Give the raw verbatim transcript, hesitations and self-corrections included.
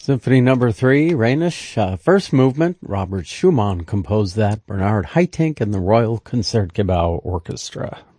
Symphony number three, Rhenish, uh, first movement. Robert Schumann composed that. Bernard Haitink and the Royal Concertgebouw Orchestra.